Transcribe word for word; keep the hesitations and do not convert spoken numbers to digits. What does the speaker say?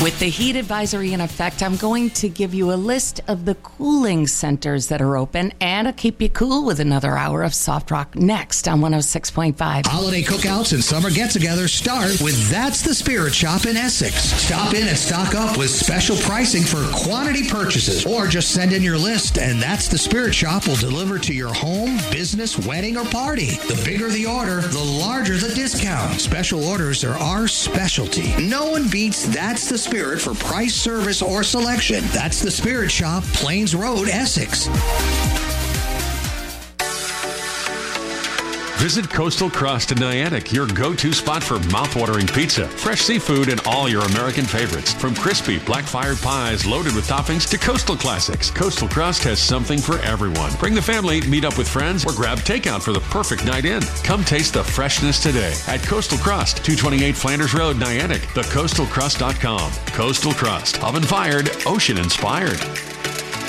With the heat advisory in effect, I'm going to give you a list of the cooling centers that are open, and I'll keep you cool with another hour of soft rock next on one oh six point five. Holiday cookouts and summer get-togethers start with That's the Spirit Shop in Essex. Stop in and stock up with special pricing for quantity purchases, or just send in your list and That's the Spirit Shop will deliver to your home, business, wedding, or party. The bigger the order, the larger the discount. Special orders are our specialty. No one beats That's the Spirit for price, service, or selection. That's the Spirit Shop, Plains Road, Essex. Visit Coastal Crust in Niantic, your go-to spot for mouth-watering pizza, fresh seafood, and all your American favorites. From crispy, black-fired pies loaded with toppings to coastal classics, Coastal Crust has something for everyone. Bring the family, meet up with friends, or grab takeout for the perfect night in. Come taste the freshness today at Coastal Crust, two twenty-eight Flanders Road, Niantic, the coastal crust dot com. Coastal Crust, oven-fired, ocean-inspired.